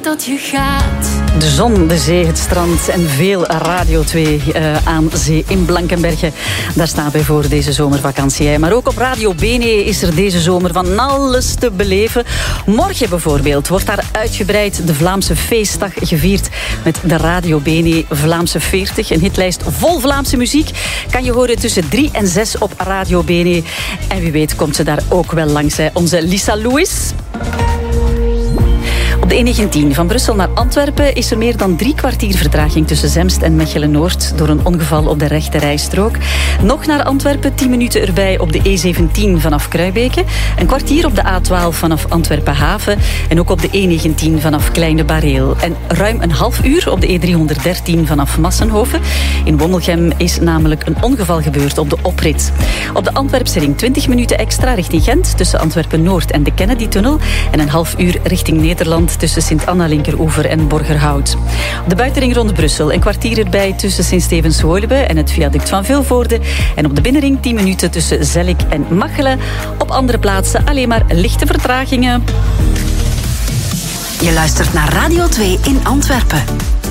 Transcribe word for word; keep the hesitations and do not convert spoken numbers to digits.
niet dat je gaat. De zon, de zee, het strand en veel Radio twee uh, aan zee in Blankenberge. Daar staan wij voor deze zomervakantie. Maar ook op Radio Bene is er deze zomer van alles te beleven. Morgen bijvoorbeeld wordt daar uitgebreid de Vlaamse feestdag gevierd met de Radio Bene Vlaamse veertig. Een hitlijst vol Vlaamse muziek kan je horen tussen drie en zes op Radio Bene. En wie weet komt ze daar ook wel langs, hè. Onze Lisa Lewis. Op de E negentien van Brussel naar Antwerpen is er meer dan drie kwartier vertraging tussen Zemst en Mechelen-Noord door een ongeval op de rechte rijstrook. Nog naar Antwerpen, tien minuten erbij op de E zeventien vanaf Kruibeke. Een kwartier op de A twaalf vanaf Antwerpen-Haven en ook op de E negentien vanaf Kleine Bareel. En ruim een half uur op de E driehonderddertien vanaf Massenhoven. In Wommelgem is namelijk een ongeval gebeurd op de oprit. Op de Antwerpse ring twintig minuten extra richting Gent tussen Antwerpen-Noord en de Kennedy-tunnel en een half uur richting Nederland tussen Sint-Anna-Linkeroever en Borgerhout. Op de buitenring rond Brussel een kwartier erbij tussen Sint-Stevens-Woluwe en het viaduct van Vilvoorde. En op de binnenring tien minuten tussen Zellik en Machelen. Op andere plaatsen alleen maar lichte vertragingen. Je luistert naar Radio twee in Antwerpen.